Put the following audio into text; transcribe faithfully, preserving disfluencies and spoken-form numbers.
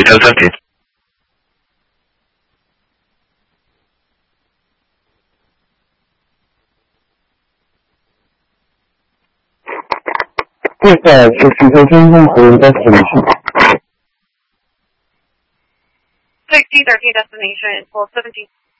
ten thirty. 接下来是徐州中共和人的程序。 sixty thirty destination is four seventy.